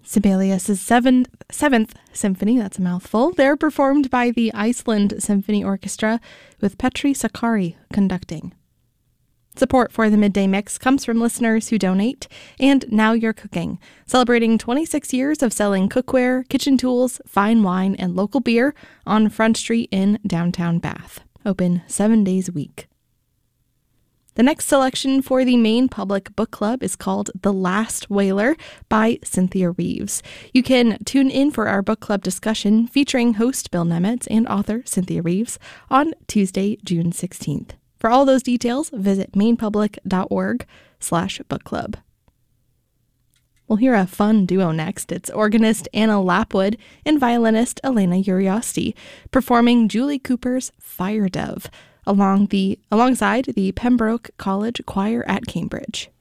Sibelius' seventh symphony, that's a mouthful. They're performed by the Iceland Symphony Orchestra with Petri Sakari conducting. Support for the Midday Mix comes from listeners who donate, and Now You're Cooking, celebrating 26 years of selling cookware, kitchen tools, fine wine, and local beer on Front Street in downtown Bath. Open 7 days a week. The next selection for the Maine Public Book Club is called The Last Whaler by Cynthia Reeves. You can tune in for our book club discussion featuring host Bill Nemetz and author Cynthia Reeves on Tuesday, June 16th. For all those details, visit mainepublic.org/book club. We'll hear a fun duo next. It's organist Anna Lapwood and violinist Elena Uriosti performing Julie Cooper's Fire Dove alongside the Pembroke College Choir at Cambridge.